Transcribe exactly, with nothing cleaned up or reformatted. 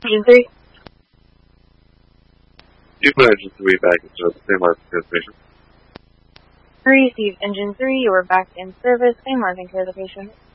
Engine three. You put engine three back in service. Same marking transmission. Receive engine three. You are back in service. Same marking to location.